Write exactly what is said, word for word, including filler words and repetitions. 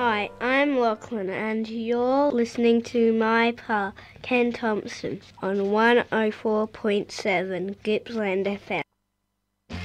Hi, I'm Lachlan and you're listening to my pa, Ken Thompson, on one oh four point seven Gippsland F M.